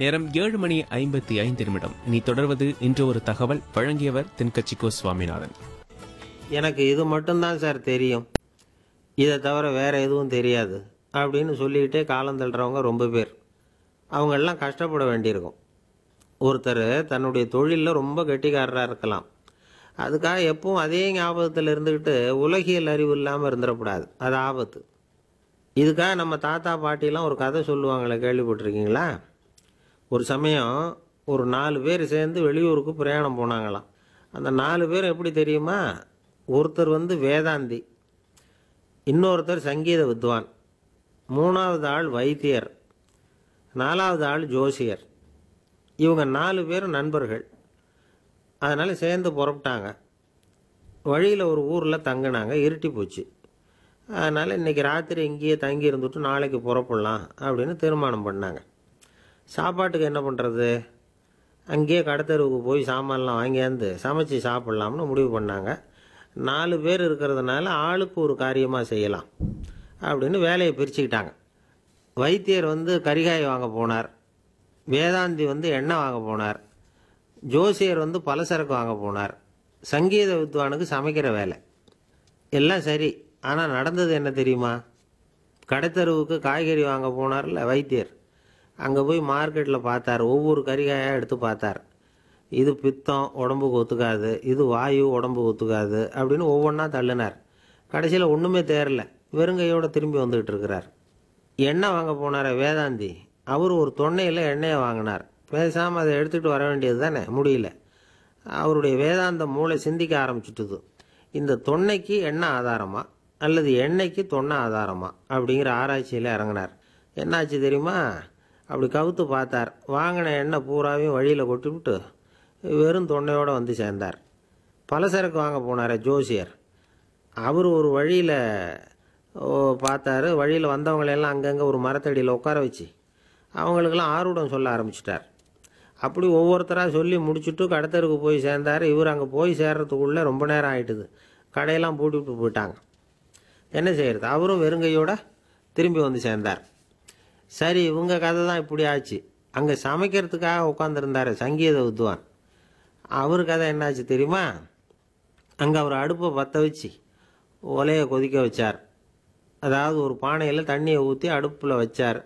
நேரம் 7:55. இனி தொடர்வது இன்று ஒரு தகவல். வழங்கியவர் தென்கட்சிக்கோ சுவாமிநாதன். எனக்கு இது மட்டும்தான் சார் தெரியும், இதை தவிர வேற எதுவும் தெரியாது அப்படின்னு சொல்லிக்கிட்டே காலம் தள்ளுறவங்க ரொம்ப பேர். அவங்கெல்லாம் கஷ்டப்பட வேண்டியிருக்கும். ஒருத்தர் தன்னுடைய தொழிலில் ரொம்ப கெட்டிக்காரராக இருக்கலாம். அதுக்காக எப்பவும் அதே ஞாபகத்தில் இருந்துக்கிட்டு உலகியல் அறிவு இல்லாமல் இருந்துடக்கூடாது. அது ஆபத்து. இதுக்காக நம்ம தாத்தா பாட்டிலாம் ஒரு கதை சொல்லுவாங்களே, கேள்விப்பட்டிருக்கீங்களா? ஒரு சமயம் ஒரு 4 பேர் சேர்ந்து வெளியூருக்கு பிரயாணம் போனாங்களாம். அந்த 4 பேர் எப்படி தெரியுமா? ஒருத்தர் வேதாந்தி, இன்னொருத்தர் சங்கீத வித்வான், 3வது ஆள் வைத்தியர், 4வது ஆள் ஜோசியர். இவங்க 4 பேரும் நண்பர்கள். அதனால் சேர்ந்து புறப்பட்டாங்க. வழியில் ஒரு ஊரில் தங்கினாங்க. இருட்டி போச்சு. அதனால் இன்றைக்கி ராத்திரி இங்கேயே தங்கி இருந்துட்டு நாளைக்கு புறப்படலாம் அப்படின்னு தீர்மானம் பண்ணாங்க. சாப்பாட்டுக்கு என்ன பண்ணுறது? அங்கேயே கடத்தெருவுக்கு போய் சாமான்லாம் வாங்கியாந்து சமைச்சு சாப்பிட்லாம்னு முடிவு பண்ணாங்க. 4 பேர் இருக்கிறதுனால ஆளுக்கு ஒரு காரியமாக செய்யலாம் அப்படின்னு வேலையை பிரிச்சுக்கிட்டாங்க. வைத்தியர் கரிகாய் வாங்க போனார், வேதாந்தி எண்ணெய் வாங்க போனார், ஜோசியர் பலசரக்கு வாங்க போனார், சங்கீத வித்வானுக்கு சமைக்கிற வேலை. எல்லாம் சரி. ஆனால் நடந்தது என்ன தெரியுமா? கடைத்தெருவுக்கு காய்கறி வாங்க போனார்ல வைத்தியர், அங்கே போய் மார்க்கெட்டில் பார்த்தார். ஒவ்வொரு கறிகாயாக எடுத்து பார்த்தார். இது பித்தம், உடம்புக்கு ஒத்துக்காது, இது வாயு, உடம்புக்கு ஒத்துக்காது அப்படின்னு ஒவ்வொன்றா தள்ளினார். கடைசியில் ஒன்றுமே தேரல. வெறுங்கையோடு திரும்பி வந்துக்கிட்டு இருக்கிறார். எண்ணெய் வாங்க போனார் வேதாந்தி, அவர் ஒரு தொன்னையில் எண்ணெயை வாங்கினார். பேசாமல் அதை எடுத்துகிட்டு வர வேண்டியது தானே, முடியல. அவருடைய வேதாந்த மூளை சிந்திக்க ஆரம்பிச்சுட்டுது. இந்த தொன்னைக்கு எண்ணெய் ஆதாரமா அல்லது எண்ணெய்க்கு தொன்னை ஆதாரமா அப்படிங்கிற ஆராய்ச்சியில் இறங்கினார். என்னாச்சு தெரியுமா? அப்படி கவுத்து பார்த்தார். வாங்கின எண்ணெய் பூராவையும் வழியில் கொட்டிவிட்டு வெறும் தொன்னையோடு சேர்ந்தார். பலசரக்கு வாங்க போனார் ஜோசியர். அவர் ஒரு வழியில் பார்த்தாரு. வழியில் வந்தவங்களெல்லாம் அங்கங்கே ஒரு மரத்தடியில் உட்கார வச்சு அவங்களுக்கெல்லாம் ஆர்வம் சொல்ல ஆரம்பிச்சிட்டார். அப்படி ஒவ்வொருத்தராக சொல்லி முடிச்சுட்டு கடத்தருக்கு போய் சேர்ந்தார். இவர் அங்கே போய் சேர்றதுக்குள்ளே ரொம்ப நேரம் ஆகிட்டுது. கடையெல்லாம் பூட்டிவிட்டு போயிட்டாங்க. என்ன செய்கிறது? அவரும் வெறுங்கையோடு திரும்பி சேர்ந்தார். சரி, இவங்க கதை தான் இப்படி ஆச்சு. அங்கே சமைக்கிறதுக்காக உட்காந்துருந்தார் சங்கீத வித்வான். அவர் கதை என்னாச்சு தெரியுமா? அங்கே அவர் அடுப்பை பற்ற வச்சு ஒலையை கொதிக்க வச்சார். அதாவது ஒரு பானையில் தண்ணியை ஊற்றி அடுப்பில் வச்சார்.